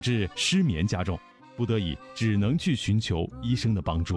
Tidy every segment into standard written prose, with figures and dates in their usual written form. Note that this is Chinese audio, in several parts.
致失眠加重，不得已只能去寻求医生的帮助。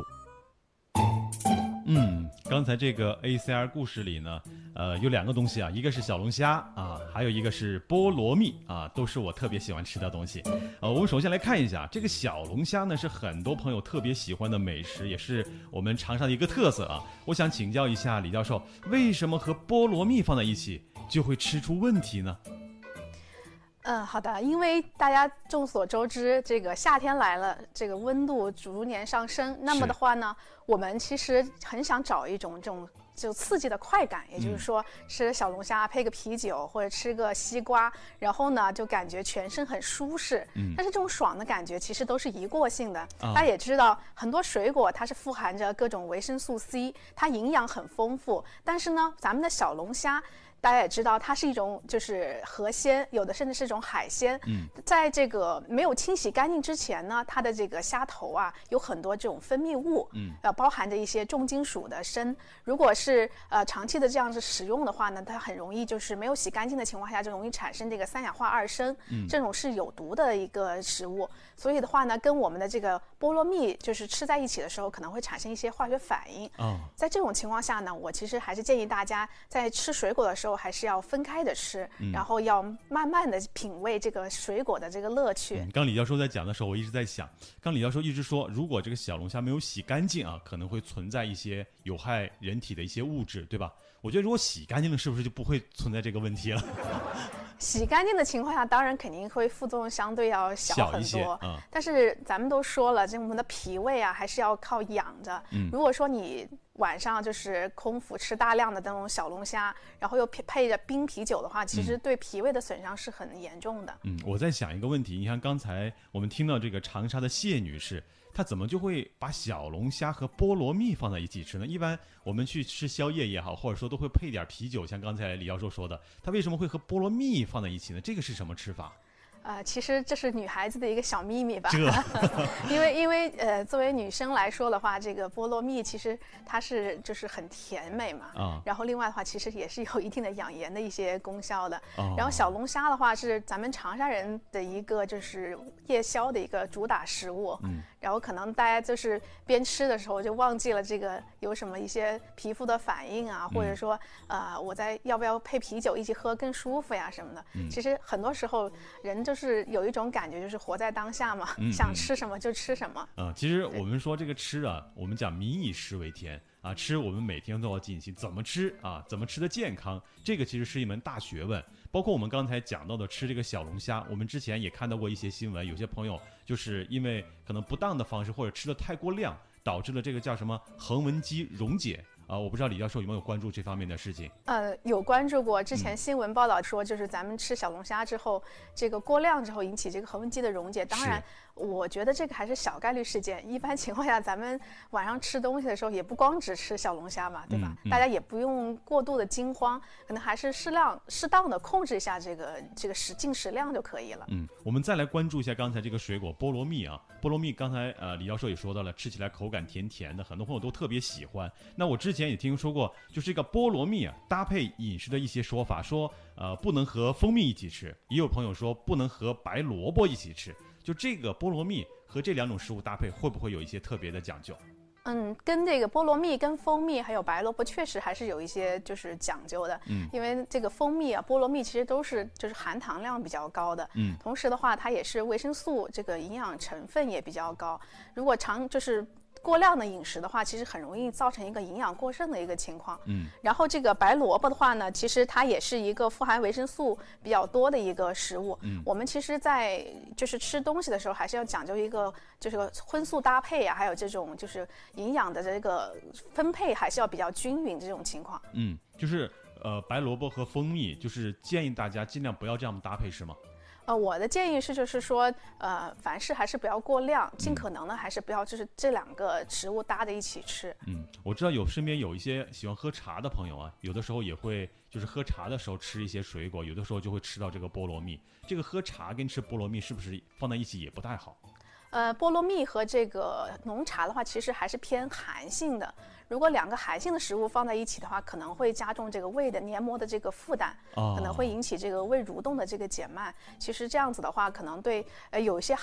刚才这个 ACR 故事里呢，有两个东西啊，一个是小龙虾啊，还有一个是菠萝蜜啊，都是我特别喜欢吃的东西。我们首先来看一下这个小龙虾呢，是很多朋友特别喜欢的美食，也是我们长沙的一个特色啊。我想请教一下李教授，为什么和菠萝蜜放在一起就会吃出问题呢？ 好的，因为大家众所周知，这个夏天来了，这个温度逐年上升。那么的话呢，我们其实很想找一种这种就刺激的快感，也就是说，吃小龙虾配个啤酒，或者吃个西瓜，然后呢，就感觉全身很舒适。但是这种爽的感觉其实都是一过性的。大家也知道，很多水果它是富含着各种维生素 C， 它营养很丰富。但是呢，咱们的小龙虾，大家也知道，它是一种就是河鲜，有的甚至是一种海鲜。在这个没有清洗干净之前呢，它的这个虾头啊，有很多这种分泌物，包含着一些重金属的砷。如果是长期的这样子使用的话呢，它很容易就是没有洗干净的情况下，就容易产生这个三氧化二砷，这种是有毒的一个食物。所以的话呢，跟我们的这个菠萝蜜就是吃在一起的时候，可能会产生一些化学反应。在这种情况下呢，我其实还是建议大家在吃水果的时候，还是要分开的吃，然后要慢慢的品味这个水果的这个乐趣。 刚李教授在讲的时候，我一直在想，刚李教授一直说，如果这个小龙虾没有洗干净啊，可能会存在一些有害人体的一些物质，对吧？我觉得如果洗干净了，是不是就不会存在这个问题了？ 洗干净的情况下，当然肯定会副作用相对要小很多。但是咱们都说了，这我们的脾胃啊，还是要靠养着。如果说你晚上就是空腹吃大量的那种小龙虾，然后又配着冰啤酒的话，其实对脾胃的损伤是很严重的。 我在想一个问题，你看刚才我们听到这个长沙的谢女士，她怎么就会把小龙虾和菠萝蜜放在一起吃呢？一般我们去吃宵夜也好，或者说都会配点啤酒，像刚才李教授说的，她为什么会和菠萝蜜放在一起呢？这个是什么吃法？ 其实这是女孩子的一个小秘密吧。因为作为女生来说的话，这个菠萝蜜其实它是就是很甜美嘛。然后另外的话，其实也是有一定的养颜的一些功效的。然后小龙虾的话是咱们长沙人的一个就是夜宵的一个主打食物。然后可能大家就是边吃的时候就忘记了这个有什么一些皮肤的反应啊，或者说我要不要配啤酒一起喝更舒服呀什么的。其实很多时候人就是有一种感觉，就是活在当下嘛，想吃什么就吃什么。 其实我们说这个吃啊，我们讲民以食为天啊，吃我们每天都要进行，怎么吃啊，怎么吃的健康，这个其实是一门大学问。包括我们刚才讲到的吃这个小龙虾，我们之前也看到过一些新闻，有些朋友就是因为可能不当的方式或者吃的太过量，导致了这个叫什么横纹肌溶解。我不知道李教授有没有关注这方面的事情？ 有关注过。之前新闻报道说，就是咱们吃小龙虾之后，这个过量之后引起这个横纹肌的溶解。当然，我觉得这个还是小概率事件。一般情况下，咱们晚上吃东西的时候，也不光只吃小龙虾嘛，对吧？大家也不用过度的惊慌，可能还是适当的控制一下这个进食量就可以了。 我们再来关注一下刚才这个水果菠萝蜜啊。菠萝蜜刚才李教授也说到了，吃起来口感甜甜的，很多朋友都特别喜欢。那我之前也听说过，就是这个菠萝蜜啊，搭配饮食的一些说法，说不能和蜂蜜一起吃，也有朋友说不能和白萝卜一起吃。就这个菠萝蜜和这两种食物搭配，会不会有一些特别的讲究？ 跟这个菠萝蜜、跟蜂蜜还有白萝卜确实还是有一些就是讲究的。因为这个蜂蜜啊、菠萝蜜其实都是就是含糖量比较高的。同时的话，它也是维生素这个营养成分也比较高。如果就是过量的饮食的话，其实很容易造成一个营养过剩的一个情况。然后这个白萝卜的话呢，其实它也是一个富含维生素比较多的一个食物。我们其实在就是吃东西的时候，还是要讲究一个就是荤素搭配啊，还有这种就是营养的这个分配还是要比较均匀这种情况。 就是白萝卜和蜂蜜，就是建议大家尽量不要这样搭配，是吗？ 我的建议是，就是说，凡事还是不要过量，尽可能的还是不要就是这两个食物搭在一起吃。 我知道身边有一些喜欢喝茶的朋友啊，有的时候也会就是喝茶的时候吃一些水果，有的时候就会吃到这个菠萝蜜。这个喝茶跟吃菠萝蜜是不是放在一起也不太好？ 菠萝蜜和这个浓茶的话，其实还是偏寒性的。如果两个寒性的食物放在一起的话，可能会加重这个胃的黏膜的这个负担，可能会引起这个胃蠕动的这个减慢。其实这样子的话，可能对有一些